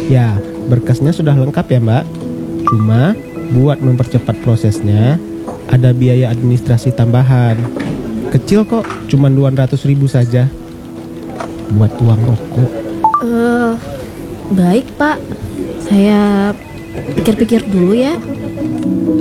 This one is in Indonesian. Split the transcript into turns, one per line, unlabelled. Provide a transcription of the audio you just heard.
Ya, berkasnya sudah lengkap ya Mbak. Cuma buat mempercepat prosesnya ada biaya administrasi tambahan. Kecil kok, cuma 200.000 saja. Buat uang rokok.
Baik Pak, saya pikir-pikir dulu ya.